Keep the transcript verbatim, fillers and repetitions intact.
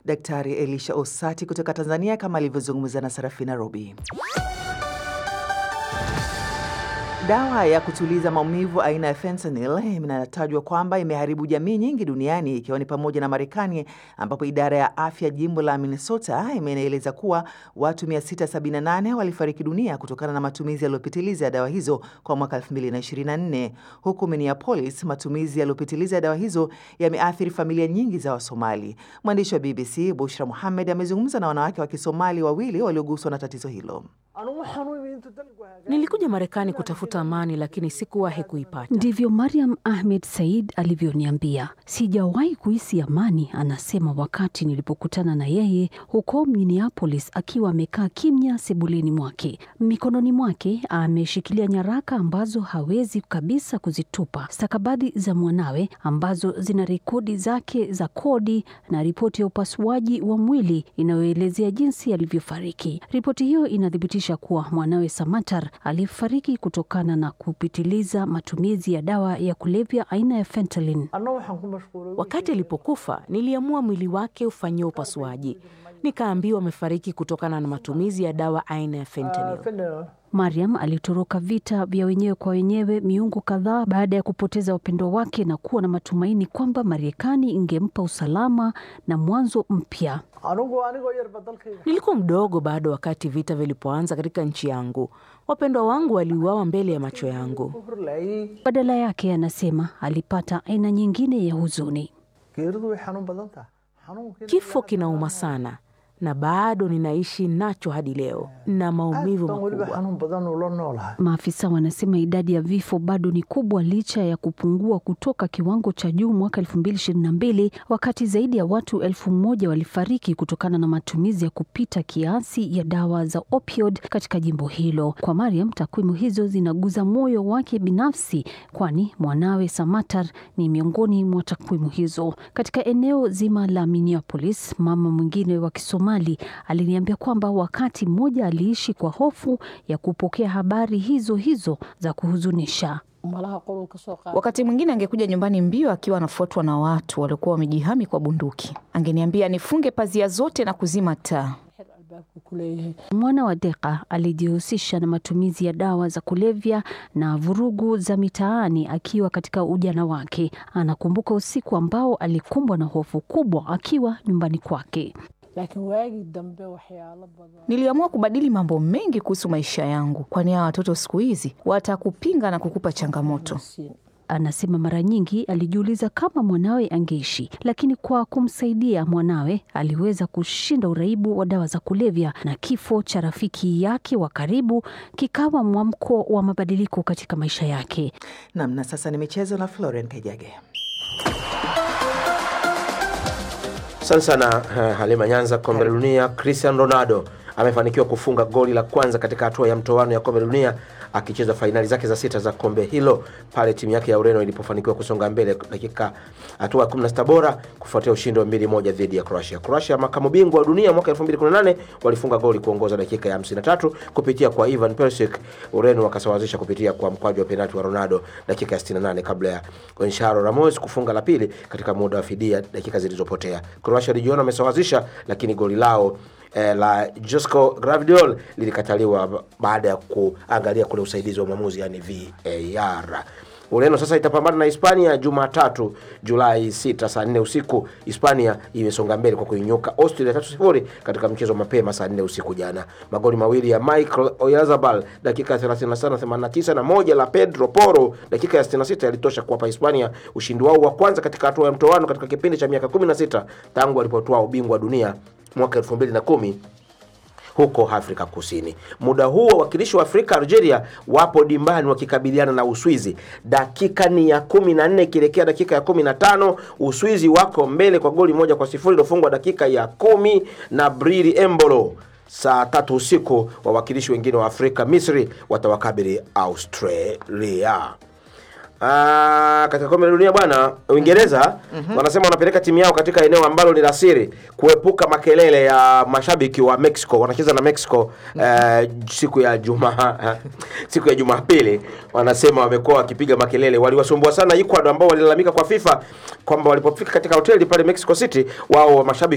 Daktari Elisha Osati kutoka Tanzania kama alivyozungumza na Sarafina Robi. Dawa ya kutuliza maumivu aina ya fentanyl inatajwa kwamba imeharibu jamii nyingi duniani, ikiwa ni pamoja na Marekani, ambapo idara ya afya jimbo la Minnesota imeeleza kuwa watu mia sita sabini na nane walifariki dunia kutokana na matumizi yaliyopitiliza ya dawa hizo kwa mwaka elfu mbili na ishirini na nne. Huku Minneapolis, matumizi yaliyopitiliza ya dawa hizo yameathiri familia nyingi za Wasomali. Mwandishi wa B B C Bushra Mohamed amezungumza na wanawake wa Kisomali wawili walioguswa na tatizo hilo. Nilikuja Marekani kutafuta amani, lakini sikuwahi kuipata. Ndivyo Mariam Ahmed Said alivyoniambia. Sijawahi kuhisi amani, anasema, wakati nilipokutana na yeye huko Minneapolis akiwa amekaa kimya sebuleni mwake. Mikononi mwake ameshikilia nyaraka ambazo hawezi kabisa kuzitupa. Stakabadhi za mwanawe ambazo zina rekodi zake za kodi na ripoti ya upasuaji wa mwili inayoelezea jinsi alivyofariki. Ripoti hiyo inathibitisha kuwa mwanawe Samatar alifariki kutokana na kupitiliza matumizi ya dawa ya kulevya aina ya fentanyl. Wakati alipokufa, niliamua mwili wake ufanyiwe upasuaji. Nikaambiwa amefariki kutokana na matumizi ya dawa aina ya fentanyl. Mariam alitoroka vita vya wenyewe kwa wenyewe miungu kadhaa baada ya kupoteza wapendwa wake na kuwa na matumaini kwamba Marekani ingempa usalama na mwanzo mpya. Nilikuwa mdogo bado wakati vita vilipoanza katika nchi yangu. Wapendwa wangu waliuawa mbele ya macho yangu. Badala yake, anasema, alipata aina nyingine ya huzuni. Kifo kinauma sana na bado ninaishi nacho hadi leo na maumivu makubwa. Maafisa wanasema idadi ya vifo bado ni kubwa licha ya kupungua kutoka kiwango cha juu mwaka elfu mbili ishirini na mbili, wakati zaidi ya watu elfu moja walifariki kutokana na matumizi ya kupita kiasi ya dawa za opioid katika jimbo hilo. Kwa Mariam, takwimu hizo zinaguza moyo wake binafsi, kwani mwanawe Samatar ni miongoni mwa takwimu hizo. Katika eneo zima la Minneapolis, mama mwingine wa Kisomali Mali aliniambia kwamba wakati mmoja aliishi kwa hofu ya kupokea habari hizo hizo za kuhuzunisha. Wakati mwingine angekuja nyumbani mbio akiwa anafuatwa na watu waliokuwa wamejihami kwa bunduki. Angeniambia nifunge pazia zote na kuzima taa. Mwana wa Deka alijihusisha na matumizi ya dawa za kulevya na vurugu za mitaani akiwa katika ujana wake. Anakumbuka usiku ambao alikumbwa na hofu kubwa akiwa nyumbani kwake. Niliamua kubadili mambo mengi kuhusu maisha yangu, kwani hawa watoto siku hizi watakupinga na kukupa changamoto. Anasema mara nyingi alijiuliza kama mwanawe angeishi, lakini kwa kumsaidia mwanawe aliweza kushinda uraibu wa dawa za kulevya, na kifo cha rafiki yake wa karibu kikawa mwamko wa mabadiliko katika maisha yake. Naam, na sasa ni michezo na Florian Kajage. Sana sana Halima Nyanza. Kombe la Dunia, Cristiano Ronaldo amefanikiwa kufunga goli la kwanza katika hatua ya mtoano ya Kombe la Dunia akicheza fainali zake za sita za kombe hilo pale timu yake ya Ureno ilipofanikiwa kusonga mbele dakika hatua ya kumi na sita bora kufuatia ushindi wa mbili moja dhidi ya Croatia. Croatia, makamu bingwa wa dunia mwaka elfu mbili kumi na nane, walifunga goli kuongoza dakika ya hamsini na tatu kupitia kwa Ivan Perisic. Ureno wakasawazisha kupitia kwa mkwaju wa penalti wa Ronaldo dakika ya sitini na nane kabla ya Gonçalo Ramos kufunga la pili katika muda wa fidia dakika zilizopotea. Croatia walijiona wamesawazisha, lakini goli lao Eh, la Josko Gvardiol lilikataliwa baada ya kuangalia kule usaidizi wa mwamuzi, yani V A R. Ureno sasa itapambana na Hispania Jumatatu Julai sita saa nne usiku. Hispania imesonga mbele kwa kuinyuka Austria tatu sifuri katika mchezo mapema saa nne usiku jana. Magoli mawili ya Michael Oyarzabal dakika thelathini na saba themanini na tisa na moja la Pedro Porro dakika ya sitini na sita yalitosha kuwapa Hispania ushindi wao wa kwanza katika hatua ya mtoano katika kipindi cha miaka kumi na sita tangu walipotoa ubingwa wa dunia mwaka elfu mbili na kumi huko Afrika Kusini. Muda huo wakilishi wa Afrika Algeria wapo dimbani wakikabiliana na Uswizi. Dakika ni ya kumi na nne kielekea dakika ya kumi na tano. Uswizi wako mbele kwa goli moja kwa sifuri lilofungwa dakika ya kumi na Brili Embolo. Saa tatu usiku wawakilishi wengine wa Afrika, Misri, watawakabili Australia. Ah, katika kombe la dunia bwana, Uingereza mm-hmm. wanasema wanapeleka timu yao katika eneo ambalo ni la siri kuepuka makelele ya mashabiki wa Mexico. Wanacheza na Mexico mm-hmm. uh, siku ya Jumaa siku ya Jumapili. Wanasema wamekuwa wakipiga makelele, waliwasumbua sana Ecuador ambao walilalamika kwa FIFA kwamba walipofika katika hoteli pale Mexico City, wao mashabiki